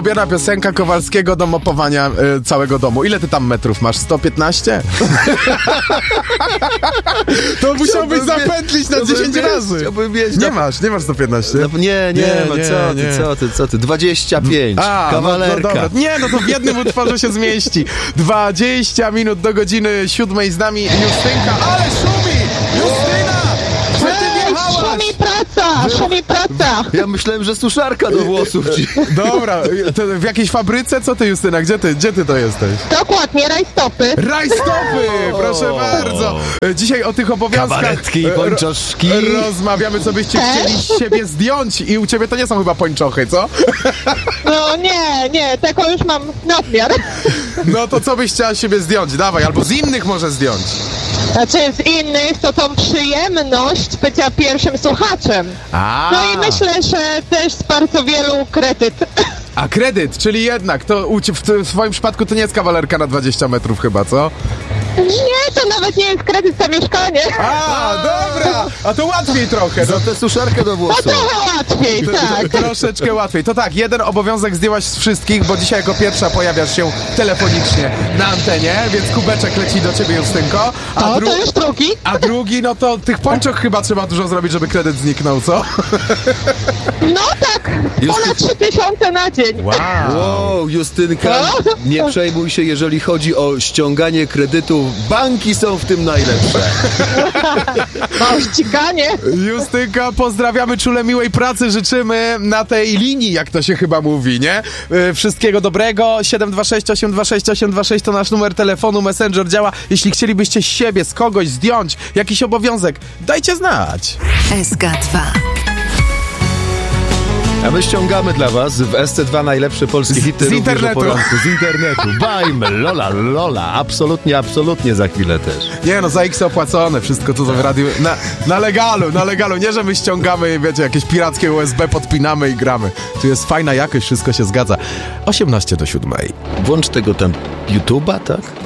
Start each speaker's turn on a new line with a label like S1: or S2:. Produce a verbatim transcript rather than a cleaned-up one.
S1: ulubiona piosenka Kowalskiego do mopowania y, całego domu. Ile ty tam metrów masz? sto piętnaście? To musiałbyś zapętlić na dziesięć razy.
S2: Chciałbym mieć.
S1: Nie masz, nie masz sto piętnaście?
S2: No, nie, nie,
S1: Nie,
S2: no
S1: nie,
S2: co
S1: nie.
S2: ty, co ty, co ty, dwadzieścia pięć,
S1: A,
S2: kawalerka.
S1: No, no dobra. Nie, no to w jednym utworze się zmieści. dwadzieścia minut do godziny siódmej z nami Justynka. Ale szumi! Justyna! Że ty wjechałaś!
S3: Szumi praca, szumi praca.
S2: Ja myślałem, że suszarka do włosów.
S1: Dobra, to w jakiejś fabryce? Co ty, Justyna? Gdzie ty, gdzie ty to jesteś?
S3: Dokładnie, rajstopy.
S1: Rajstopy! Proszę
S2: O.
S1: bardzo! Dzisiaj o tych obowiązkach
S2: Kabaretki i
S1: e, ro-
S2: pończoszki.
S1: rozmawiamy, co byście chcieli z siebie zdjąć. I u ciebie to nie są chyba pończochy, co?
S3: No nie, nie, tego już mam nadmiar.
S1: No to co byś chciała z siebie zdjąć? Dawaj, albo z innych może zdjąć.
S3: Znaczy z innych to tą przyjemność bycia pierwszym słuchaczem.
S1: A,
S3: No i myślę, że też z bardzo wielu kredyt.
S1: a kredyt, czyli jednak, to u cie- w, w swoim przypadku to nie jest kawalerka na dwadzieścia metrów chyba, co?
S3: Nie, to nawet nie jest kredyt za mieszkanie.
S1: A, dobra! A to łatwiej trochę.
S2: Za tę suszarkę do
S3: No
S2: włosów.
S3: trochę łatwiej, tak.
S1: Troszeczkę łatwiej. To tak, jeden obowiązek zdjęłaś z wszystkich, bo dzisiaj jako pierwsza pojawiasz się telefonicznie na antenie, więc kubeczek leci do ciebie, Justynko. A,
S3: No
S1: dru-
S3: to już drugi.
S1: a drugi, no to tych pończoch chyba trzeba dużo zrobić, żeby kredyt zniknął, co?
S3: No tak, ponad trzy tysiące na dzień.
S1: Wow.
S2: Wow, Justynka, nie przejmuj się, jeżeli chodzi o ściąganie kredytów. Banki są w tym najlepsze.
S3: No, ściganie.
S1: Justynka, pozdrawiamy czule, miłej pracy, życzymy na tej linii, jak to się chyba mówi, nie? Yy, Wszystkiego dobrego. siedem dwa sześć osiem dwa sześć osiem dwa sześć to nasz numer telefonu, Messenger działa. Jeśli chcielibyście z siebie, z kogoś zdjąć jakiś obowiązek, dajcie znać.
S4: S K dwa.
S2: A my ściągamy dla was w S C dwa najlepsze polskie hity
S1: z
S2: również
S1: internetu.
S2: o poranku. Z internetu. Bajmy, lola, lola. Absolutnie, absolutnie za chwilę też.
S1: Nie no, za X opłacone, wszystko tu w radiu, na, na legalu, na legalu, nie że my ściągamy, wiecie, jakieś pirackie U S B, podpinamy i gramy. Tu jest fajna jakość, wszystko się zgadza. osiemnaście do siódmej.
S2: Włącz tego tam YouTube'a, tak?